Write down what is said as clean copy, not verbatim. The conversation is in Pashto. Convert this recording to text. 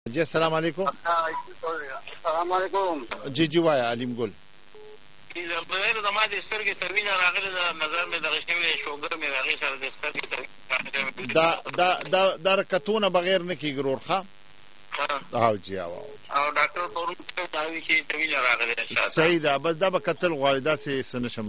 جی السلام علیکم. السلام علیکم. جی جی وایه علیم ګل. زما د سترګې ته وینه راغلې ده، نظر مې دغه شوی دی، شوګر مې د هغې سره د سترګې ته دا رکتونه بغیر نه کېږي ورور ښه. او جی او ډاکټر پرون دا وایي چې ته وینه راغلې ده. صحیح ده، بس دا به کتل غواړي، داسې څه نشم